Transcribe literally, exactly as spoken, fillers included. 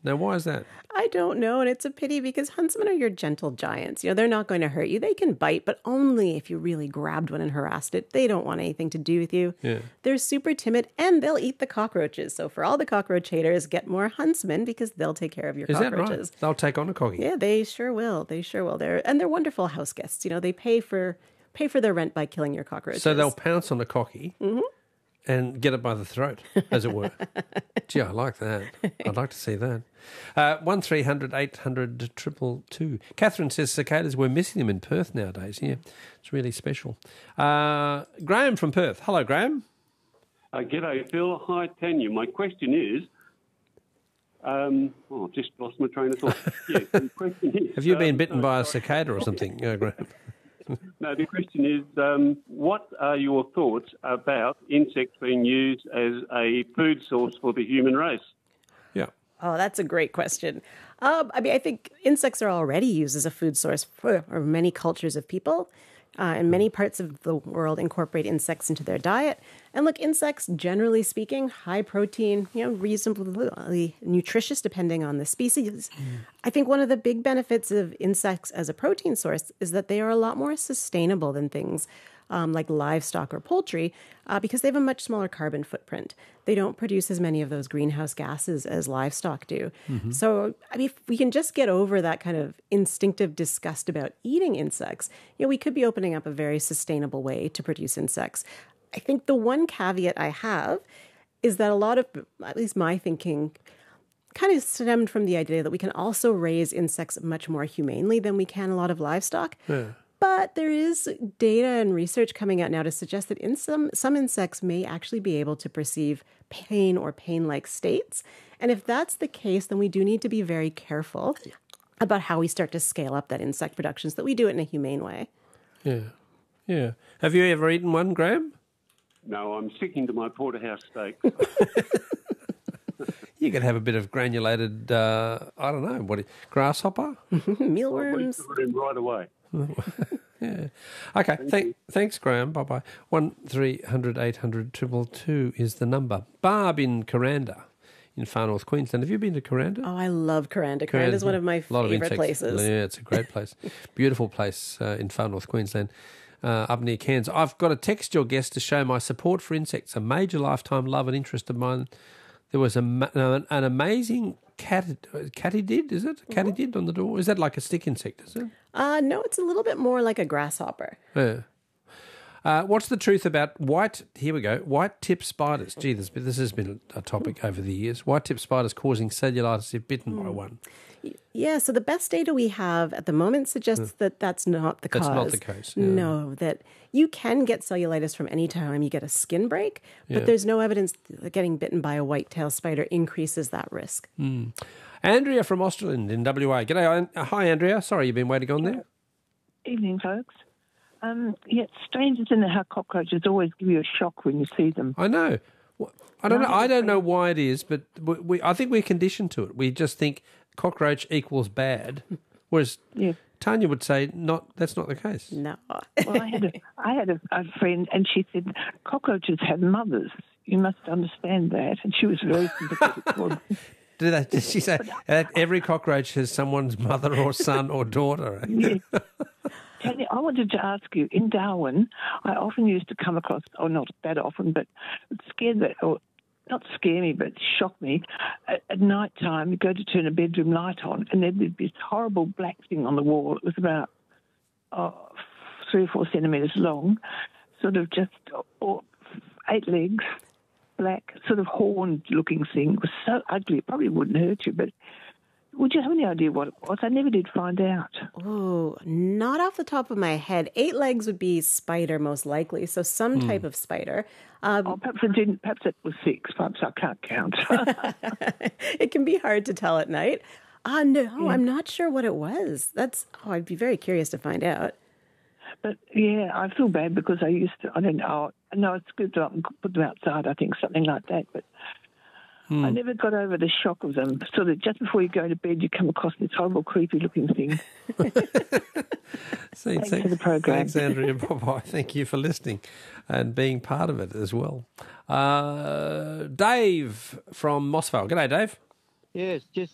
Now, why is that? I don't know, and it's a pity because huntsmen are your gentle giants. You know, they're not going to hurt you. They can bite, but only if you really grabbed one and harassed it. They don't want anything to do with you. Yeah. They're super timid, and they'll eat the cockroaches. So for all the cockroach haters, get more huntsmen because they'll take care of your Is that cockroaches. right? They'll take on a coggy. Yeah, they sure will. They sure will. They're and they're wonderful house guests. You know, they pay for pay for their rent by killing your cockroaches. So they'll pounce on a cocky Mm-hmm. and get it by the throat, as it were. Gee, I like that. I'd like to see that. Uh, one three hundred eight hundred triple two. Catherine says cicadas, we're missing them in Perth nowadays. Yeah, it's really special. Uh, Graham from Perth. Hello, Graham. Uh, g'day, Phil. Hi, Tanya. My question is, um, oh, I've just lost my train of thought. Yeah, the question is... Have you been um, bitten no, by a sorry. cicada or something, uh, Graham? No, the question is, um, what are your thoughts about insects being used as a food source for the human race? Yeah. Oh, that's a great question. Um, I mean, I think insects are already used as a food source for, for many cultures of people. Uh, and many parts of the world incorporate insects into their diet. And look, insects, generally speaking, high protein, you know, reasonably nutritious depending on the species. Mm. I think one of the big benefits of insects as a protein source is that they are a lot more sustainable than things um, like livestock or poultry uh, because they have a much smaller carbon footprint. They don't produce as many of those greenhouse gases as livestock do. Mm-hmm. So, I mean, if we can just get over that kind of instinctive disgust about eating insects, you know, we could be opening up a very sustainable way to produce insects. I think the one caveat I have is that a lot of, at least my thinking, kind of stemmed from the idea that we can also raise insects much more humanely than we can a lot of livestock. Yeah. But there is data and research coming out now to suggest that in some, some insects may actually be able to perceive pain or pain-like states. And if that's the case, then we do need to be very careful about how we start to scale up that insect production so that we do it in a humane way. Yeah, yeah. Have you ever eaten one, Graham? No, I'm sticking to my porterhouse steak. You could have a bit of granulated, uh, I don't know, what grasshopper? Mealworms. I'll reach right away. Yeah. Okay. Thank Thank, thanks, Graham. Bye bye. One three hundred eight hundred triple two is the number. Barb in Coranda, in far north Queensland. Have you been to Coranda? Oh, I love Coranda. Coranda is one of my favourite places. Yeah, it's a great place. Beautiful place uh, in far north Queensland, uh, up near Cairns. I've got to text your guest to show my support for insects, a major lifetime love and interest of mine. There was a, an, an amazing cat, katydid, is it? Katydid mm-hmm. on the door? Is that like a stick insect, is it? Uh, no, it's a little bit more like a grasshopper. Yeah. Uh, what's the truth about white, here we go, white-tip spiders? Gee, this, this has been a topic over the years. White-tip spiders causing cellulitis if bitten mm. by one. Yeah, so the best data we have at the moment suggests mm. that that's not the cause. That's not the case. Yeah. No, that you can get cellulitis from any time you get a skin break, but yeah. there's no evidence that getting bitten by a white-tailed spider increases that risk. Mm. Andrea from Austerland in W A. G'day. Hi, Andrea. Sorry you've been waiting on there. Evening, folks. Um, yeah, it's strange, isn't it, how cockroaches always give you a shock when you see them. I know. I don't know. I don't know why it is, but we, we I think we're conditioned to it. We just think cockroach equals bad, whereas yeah. Tanya would say not. That's not the case. No. Well, I had a, I had a, a friend, and she said cockroaches have mothers. You must understand that, and she was very sympathetic towards them. Did, that, did she say that every cockroach has someone's mother or son or daughter? Yeah. Tanya, I wanted to ask you, in Darwin, I often used to come across, or not that often, but it scared that, or not scare me, but shock me. At, at night time, you go to turn a bedroom light on, and there'd be this horrible black thing on the wall. It was about oh, three or four centimetres long, sort of just or eight legs, black, sort of horned-looking thing. It was so ugly, it probably wouldn't hurt you, but would you have any idea what it was? I never did find out. Oh, not off the top of my head. Eight legs would be spider, most likely, so some mm. type of spider. Um, oh, perhaps it didn't. Perhaps it was six. Perhaps I can't count. It can be hard to tell at night. Uh, no, yeah. I'm not sure what it was. That's. Oh, I'd be very curious to find out. But, yeah, I feel bad because I used to, I don't know, no, it's good to put them outside, I think, something like that, but hmm. I never got over the shock of them. Sort of just before you go to bed, you come across this horrible, creepy-looking thing. See, thanks thanks for the program. Thanks, Andrea. Bye-bye. Thank you for listening and being part of it as well. Uh, Dave from Mossvale. G'day, Dave. Yes, just